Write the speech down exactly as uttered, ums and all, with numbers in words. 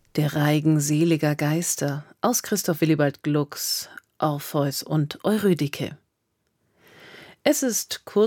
Der Reigen seliger Geister aus Christoph Willibald Glucks Orpheus und Eurydike. Es ist kurz